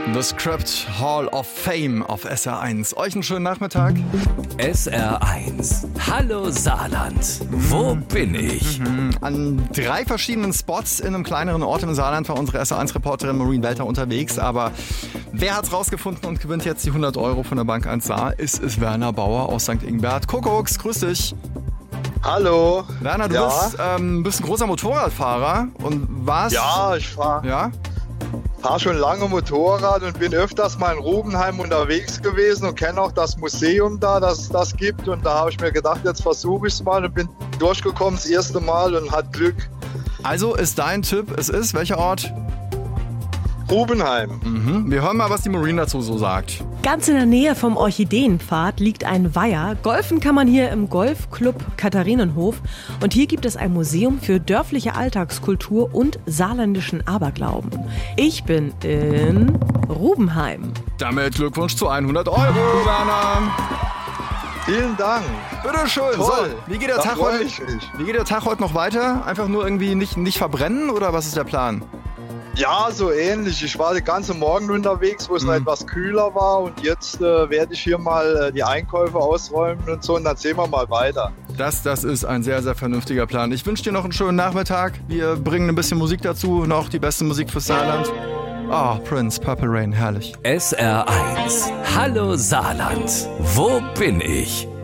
The Script Hall of Fame auf SR1. Euch einen schönen Nachmittag. SR1. Hallo Saarland. Wo bin ich? An 3 verschiedenen Spots in einem kleineren Ort im Saarland war unsere SR1-Reporterin Maureen Welter unterwegs. Aber wer hat's rausgefunden und gewinnt jetzt die 100 Euro von der Bank 1 Saar? Es ist Werner Bauer aus St. Ingbert. Kuckucks, grüß dich. Hallo. Werner, du bist ein großer Motorradfahrer und warst... Ja, ich fahre Ja? schon lange Motorrad und bin öfters mal in Rubenheim unterwegs gewesen und kenne auch das Museum da, das es das gibt. Und da habe ich mir gedacht, jetzt versuche ich es mal und bin durchgekommen das erste Mal und hat Glück. Also ist dein Tipp, es ist welcher Ort? Rubenheim. Wir hören mal, was die Maureen dazu so sagt. Ganz in der Nähe vom Orchideenpfad liegt ein Weiher. Golfen kann man hier im Golfclub Katharinenhof. Und hier gibt es ein Museum für dörfliche Alltagskultur und saarländischen Aberglauben. Ich bin in Rubenheim. Damit Glückwunsch zu 100 Euro, Werner. Vielen Dank. Bitteschön. Toll. So, wie geht der Tag heute noch weiter? Einfach nur irgendwie nicht verbrennen oder was ist der Plan? Ja, so ähnlich. Ich war den ganzen Morgen unterwegs, wo es noch etwas kühler war. Und jetzt werde ich hier mal die Einkäufe ausräumen und so. Und dann sehen wir mal weiter. Das ist ein sehr, sehr vernünftiger Plan. Ich wünsche dir noch einen schönen Nachmittag. Wir bringen ein bisschen Musik dazu. Noch die beste Musik fürs Saarland. Prince, Purple Rain, herrlich. SR1. Hallo Saarland. Wo bin ich?